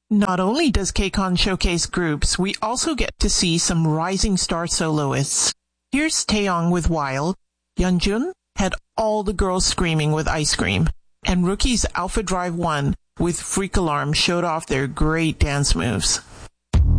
Not only does KCON showcase groups, we also get to see some rising star soloists. Here's Taeyong with Wild. Yeonjun had all the girls screaming with Ice Cream. And Rookie's Alpha Drive 1 with Freak Alarm showed off their great dance moves.